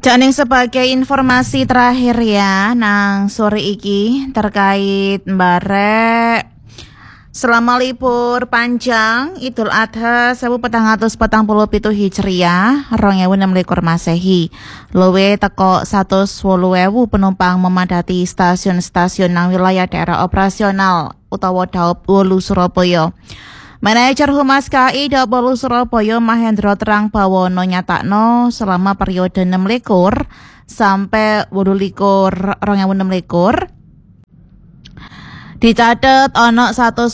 Janing sebagai informasi terakhir ya nang sore iki terkait barek selama libur panjang Idul Adha 1447 Hijriah 2026 Masehi luwe teko 108.000 penumpang memadati stasiun-stasiun nang wilayah daerah operasional utawa Daop Wolu Surabaya. Manajer Humas KAI Daop Wolu Surabaya Mahendra Terang Bawono nyatakno selama periode 6 likur sampai 8 likur 2026 dicatet ana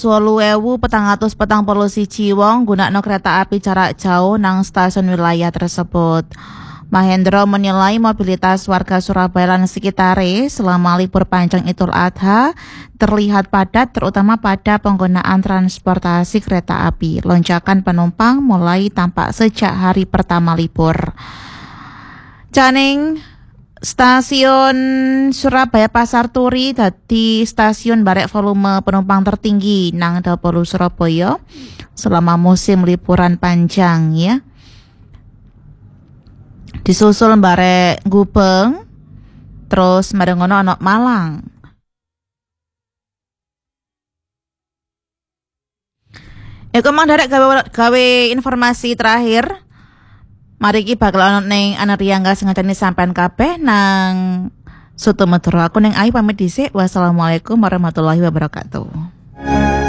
108.441 wong gunakno kereta api jarak jauh nang stasiun wilayah tersebut. Mahendra menilai mobilitas warga Surabaya dan sekitare selama libur panjang Idul Adha terlihat padat terutama pada penggunaan transportasi kereta api. Lonjakan penumpang mulai tampak sejak hari pertama libur. Janing Stasiun Surabaya Pasar Turi dadi stasiun barek volume penumpang tertinggi nang Daop Wolu Surabaya selama musim liburan panjang ya. Disusul barek Gubeng, terus marengono ana Malang. Iku mang derek gawe informasi terakhir. Mari iki bakal ana ning Anariangga sengatane sampean kabeh nang Soto Medoro. Aku ning Ayu pamit dhisik. Wassalamualaikum warahmatullahi wabarakatuh.